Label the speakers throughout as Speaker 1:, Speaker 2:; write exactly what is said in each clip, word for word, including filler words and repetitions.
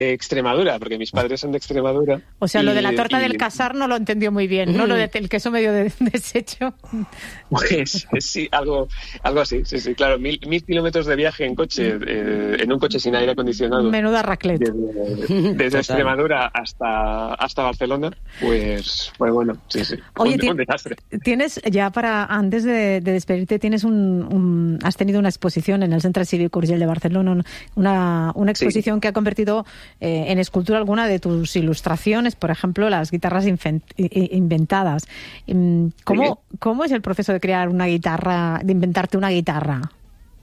Speaker 1: Extremadura, porque mis padres son de Extremadura.
Speaker 2: O sea, lo de la
Speaker 1: y,
Speaker 2: torta
Speaker 1: y...
Speaker 2: del casar no lo entendió muy bien, ¿no? Lo del queso medio de, deshecho.
Speaker 1: Pues sí, algo, algo así, sí, sí, claro. Mil, mil kilómetros de viaje en coche, eh, en un coche sin aire acondicionado.
Speaker 2: Menuda raclette.
Speaker 1: Desde, desde Extremadura hasta, hasta Barcelona, pues, pues bueno, sí, sí.
Speaker 2: Oye,
Speaker 1: un, un desastre.
Speaker 2: Tienes, ya para, antes de, de despedirte, tienes un, un, has tenido una exposición en el Centre Cívic Urgell de Barcelona, una, una exposición sí. que ha convertido eh, en escultura alguna de tus ilustraciones, por ejemplo, las guitarras infent, inventadas. ¿Cómo, sí. ¿Cómo es el proceso de crear una guitarra, de inventarte una guitarra?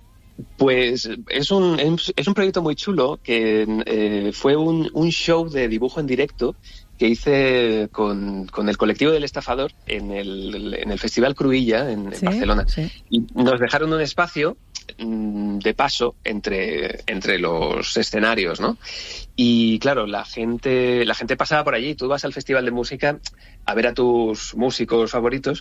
Speaker 1: Pues es un, es un proyecto muy chulo que eh, fue un, un show de dibujo en directo que hice con, con el colectivo del Estafador en el, en el Festival Cruïlla en,
Speaker 2: sí,
Speaker 1: en Barcelona.
Speaker 2: Sí.
Speaker 1: Y nos dejaron un espacio de paso entre, entre los escenarios, ¿no? Y claro, la gente, la gente pasaba por allí. Tú vas al Festival de Música a ver a tus músicos favoritos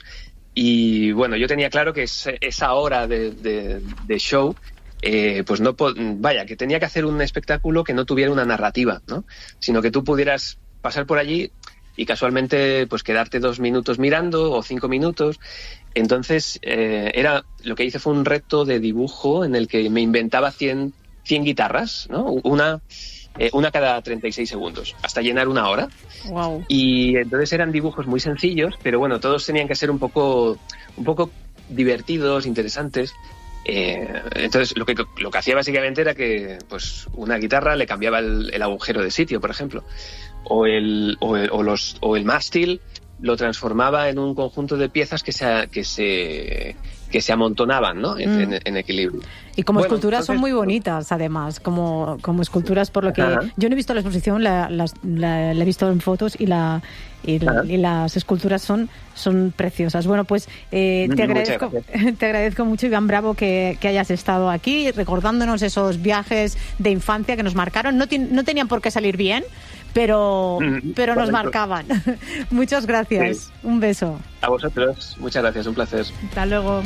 Speaker 1: y bueno, yo tenía claro que es, esa hora de, de, de show Eh, pues no, vaya, que tenía que hacer un espectáculo que no tuviera una narrativa, ¿no? Sino que tú pudieras pasar por allí y casualmente pues quedarte dos minutos mirando o cinco minutos. Entonces eh, era lo que hice fue un reto de dibujo en el que me inventaba cien, cien guitarras, ¿no? Una, eh, una cada treinta y seis segundos, hasta llenar una hora.
Speaker 2: Wow.
Speaker 1: Y entonces eran dibujos muy sencillos, pero bueno, todos tenían que ser un poco, un poco divertidos, interesantes. Eh, entonces lo que lo que hacía básicamente era que pues una guitarra le cambiaba el, el agujero de sitio, por ejemplo, o el o el, o los o el mástil lo transformaba en un conjunto de piezas que se que se que se amontonaban, ¿no? En, mm. en, en equilibrio.
Speaker 2: Y como
Speaker 1: bueno,
Speaker 2: esculturas
Speaker 1: entonces,
Speaker 2: son muy bonitas, además, como como esculturas, por lo que ajá. yo no he visto la exposición, la, la, la, la he visto en fotos y la y, la, y las esculturas son son preciosas. Bueno, pues eh, te agradezco te agradezco mucho, Iván Bravo, que, que hayas estado aquí recordándonos esos viajes de infancia que nos marcaron. No, ten, no tenían por qué salir bien, pero mm, pero nos marcaban. Muchas gracias. Sí. Un beso.
Speaker 1: A vosotros. Muchas gracias. Un placer.
Speaker 2: Hasta luego.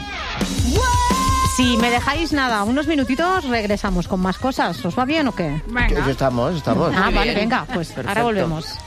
Speaker 2: Si me dejáis nada, unos minutitos, regresamos con más cosas. ¿Os va bien o qué?
Speaker 3: Venga. Estamos, estamos.
Speaker 2: Ah, vale, venga, pues perfecto. Ahora volvemos.